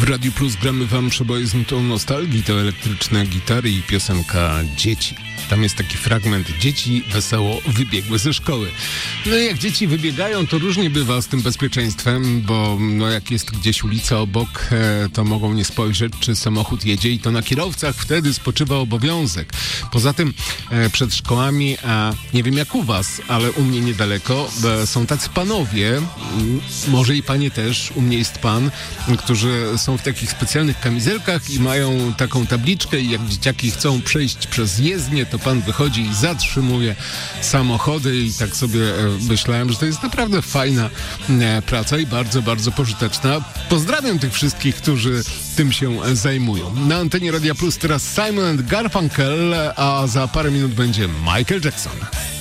Radiu Plus gramy wam przeboje z nutą nostalgii, to elektryczne gitary i piosenka Dzieci. Tam jest taki fragment: dzieci wesoło wybiegły ze szkoły. No i jak dzieci wybiegają, to różnie bywa z tym bezpieczeństwem, bo jak jest gdzieś ulica obok, to mogą nie spojrzeć, czy samochód jedzie, i to na kierowcach wtedy spoczywa obowiązek. Poza tym przed szkołami, nie wiem jak u was, ale u mnie niedaleko, są tacy panowie, może i panie też, u mnie jest pan, którzy są w takich specjalnych kamizelkach i mają taką tabliczkę, i jak dzieciaki chcą przejść przez jezdnię, to pan wychodzi i zatrzymuje samochody, i tak sobie myślałem, że to jest naprawdę fajna praca i bardzo, bardzo pożyteczna. Pozdrawiam tych wszystkich, którzy tym się zajmują. Na antenie Radia Plus teraz Simon & Garfunkel, a za parę minut będzie Michael Jackson.